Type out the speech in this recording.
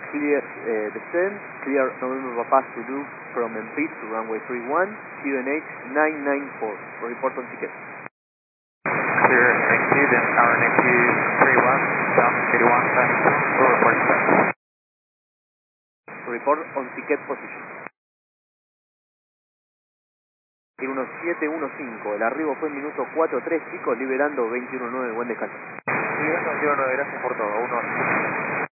Clear descent, clear November Papa Zulu from MP to runway 31, QNH 994. Report on ticket. Clear NQ, then our NQ 31, down 81, we'll report to that. Report on ticket position. 1715, el arribo fue en minuto 4.3, chicos, liberando 21.9, buen descanso. Liberando 21.9, gracias por todo, 1.